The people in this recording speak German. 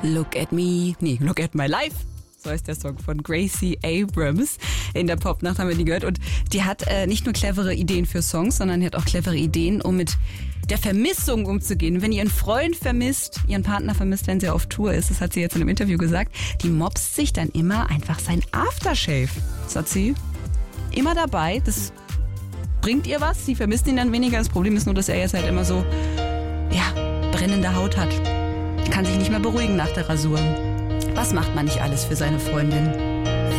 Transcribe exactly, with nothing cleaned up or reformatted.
Look at me, nee, look at my life. So heißt der Song von Gracie Abrams. In der Popnacht haben wir die gehört. Und die hat äh, nicht nur clevere Ideen für Songs, sondern die hat auch clevere Ideen, um mit der Vermissung umzugehen. Wenn ihr einen Freund vermisst, ihren Partner vermisst, wenn sie auf Tour ist, das hat sie jetzt in einem Interview gesagt, die mopst sich dann immer einfach sein Aftershave. Das hat sie immer dabei. Das bringt ihr was. Sie vermisst ihn dann weniger. Das Problem ist nur, dass er jetzt halt immer so, ja, brennende Haut hat. Kann sich nicht mehr beruhigen nach der Rasur. Was macht man nicht alles für seine Freundin?